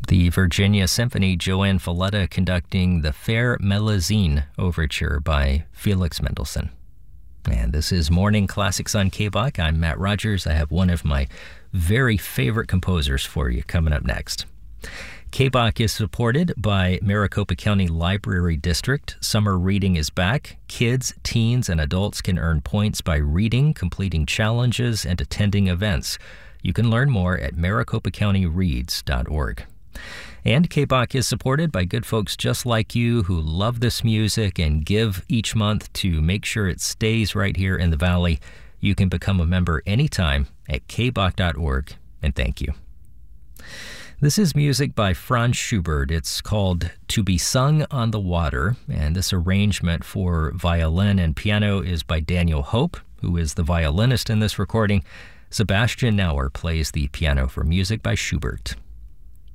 The Virginia Symphony, Joanne Falletta conducting the Fair Melusine Overture by Felix Mendelssohn. And this is Morning Classics on KBOC. I'm Matt Rogers. I have one of my very favorite composers for you coming up next. KBOC is supported by Maricopa County Library District. Summer reading is back. Kids, teens, and adults can earn points by reading, completing challenges, and attending events. You can learn more at maricopacountyreads.org. And KBOC is supported by good folks just like you who love this music and give each month to make sure it stays right here in the Valley. You can become a member anytime at kboc.org, and thank you. This is music by Franz Schubert. It's called To Be Sung on the Water, and this arrangement for violin and piano is by Daniel Hope, who is the violinist in this recording. Sebastian Nauer plays the piano for music by Schubert.